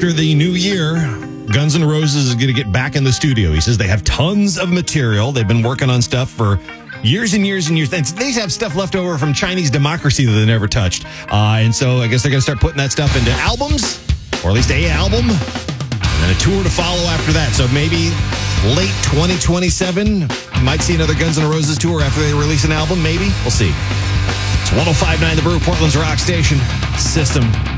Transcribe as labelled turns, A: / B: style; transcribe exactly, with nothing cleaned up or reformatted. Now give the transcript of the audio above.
A: after the new year, Guns N' Roses is going to get back in the studio. He says they have tons of material. They've been working on stuff for years and years and years. They have stuff left over from Chinese Democracy that they never touched. Uh, and so I guess they're going to start putting that stuff into albums, or at least a album, and then a tour to follow after that. So maybe late twenty twenty-seven, you might see another Guns N' Roses tour after they release an album. Maybe. We'll see. It's one oh five point nine The Brew, Portland's rock station. System.